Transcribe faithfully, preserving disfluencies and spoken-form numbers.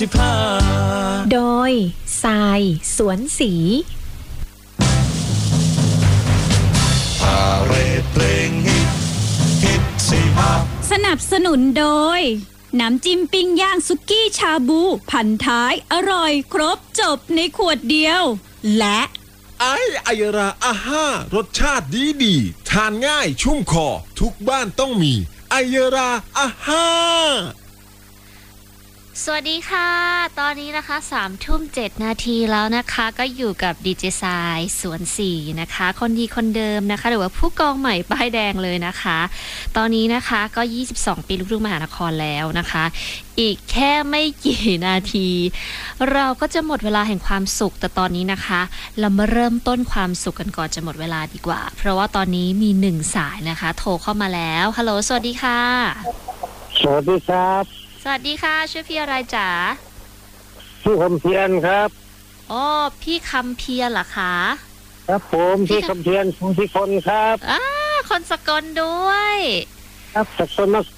โดยทรายสวนสีพาเรดเพลงฮิตฮิตสิฮะสนับสนุนโดยน้ำจิ้มปิ้งย่างสุกี้ชาบูพันท้ายอร่อยครบจบในขวดเดียวและไอไอยราอาห้ารสชาติดีดีทานง่ายชุ่มคอทุกบ้านต้องมีไอยราอาห้าสวัสดีค่ะตอนนี้นะคะสามทุ่มเจ็ดนาทีแล้วนะคะก็อยู่กับดีเจทรายสวนสี่นะคะคนดีคนเดิมนะคะหรือว่าผู้กองใหม่ป้ายแดงเลยนะคะตอนนี้นะคะก็ยี่สิบสองปีลูกทุ่งมหานครแล้วนะคะอีกแค่ไม่กี่นาทีเราก็จะหมดเวลาแห่งความสุขแต่ตอนนี้นะคะเรามาเริ่มต้นความสุขกันก่อนจะหมดเวลาดีกว่าเพราะว่าตอนนี้มีหนึ่งสายนะคะโทรเข้ามาแล้วฮัลโหลสวัสดีค่ะสวัสดีครับสวัสดีค่ะชื่อพี่อะไรจ๋าชื่อคำเพียรครับอ๋อพี่คำเพียรเหรอคะครับผมพี่คำเพียรสุทธิพลครับอ่าคนสกลด้วยครับสกลน